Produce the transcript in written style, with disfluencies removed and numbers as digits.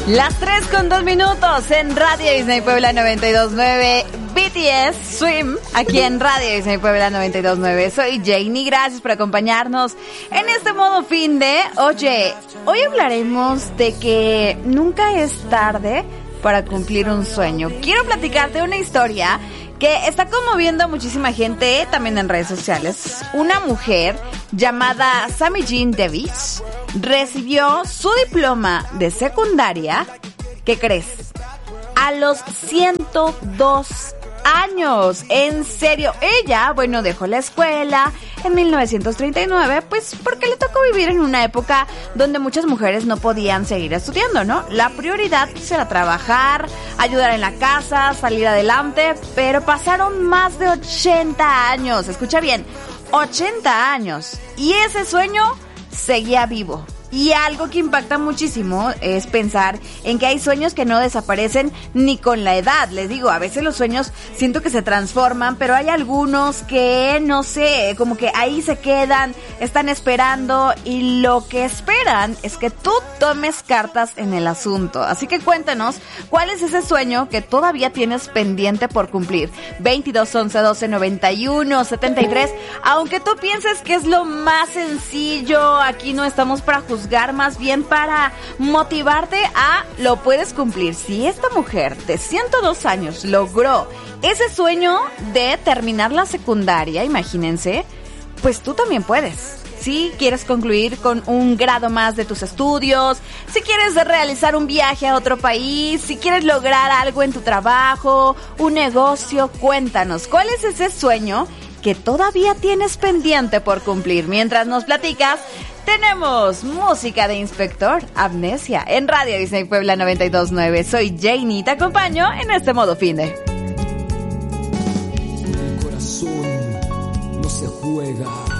Las 3:02 en Radio Disney Puebla 92.9. BTS Swim, aquí en Radio Disney Puebla 92.9. Soy Janie, gracias por acompañarnos en este modo fin de... Oye, hoy hablaremos de que nunca es tarde para cumplir un sueño. Quiero platicarte una historia que está conmoviendo a muchísima gente, también en redes sociales. Una mujer llamada Sammy Jean Davis recibió su diploma de secundaria, ¿qué crees? A los 102 años. En serio, ella, dejó la escuela en 1939, pues porque le tocó vivir en una época donde muchas mujeres no podían seguir estudiando, ¿no? La prioridad era trabajar, ayudar en la casa, salir adelante, pero pasaron más de 80 años, escucha bien, 80 años, y ese sueño seguía vivo. Y algo que impacta muchísimo es pensar en que hay sueños que no desaparecen ni con la edad. Les digo, a veces los sueños siento que se transforman, pero hay algunos que, no sé, como que ahí se quedan, están esperando, y lo que esperan es que tú tomes cartas en el asunto. Así que cuéntanos, ¿cuál es ese sueño que todavía tienes pendiente por cumplir? 22 11 12 91 73. Aunque tú pienses que es lo más sencillo, aquí no estamos para juzgar, más bien para motivarte a lo puedes cumplir. Si esta mujer de 102 años logró ese sueño de terminar la secundaria, imagínense, pues tú también puedes. Si quieres concluir con un grado más de tus estudios, si quieres realizar un viaje a otro país, si quieres lograr algo en tu trabajo, un negocio, cuéntanos, ¿cuál es ese sueño que todavía tienes pendiente por cumplir? Mientras nos platicas, tenemos música de Inspector Amnesia en Radio Disney Puebla 92.9. Soy Janie, te acompaño en este modo finde. El corazón no se juega.